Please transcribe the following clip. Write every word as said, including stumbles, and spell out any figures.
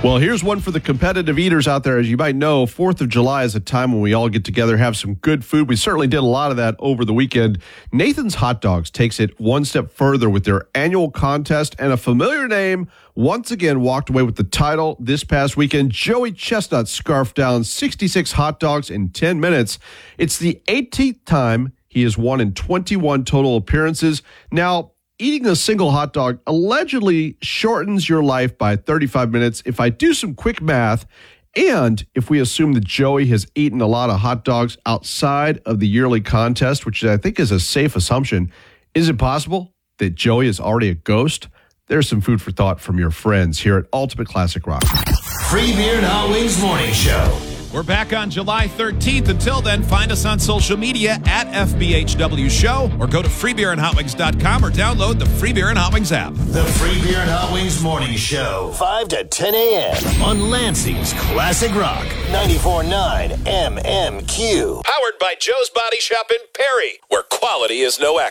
Well, here's one for the competitive eaters out there. As you might know, fourth of July is a time when we all get together, have some good food. We certainly did a lot of that over the weekend. Nathan's Hot Dogs takes it one step further with their annual contest, and a familiar name once again walked away with the title this past weekend. Joey Chestnut scarfed down sixty-six hot dogs in ten minutes. It's the eighteenth time he has won in twenty-one total appearances. Now, eating a single hot dog allegedly shortens your life by thirty-five minutes. If I do some quick math, and if we assume that Joey has eaten a lot of hot dogs outside of the yearly contest, which I think is a safe assumption, is it possible that Joey is already a ghost? There's some food for thought from your friends here at Ultimate Classic Rock. Free Beer and Hot Wings Morning Show. We're back on July thirteenth. Until then, find us on social media at F B H W Show, or go to free beer and hot wings dot com or download the Free Beer and Hot Wings app. The Free Beer and Hot Wings Morning Show, five to ten a.m. on Lansing's Classic Rock, ninety-four point nine M M Q. Powered by Joe's Body Shop in Perry, where quality is no accident.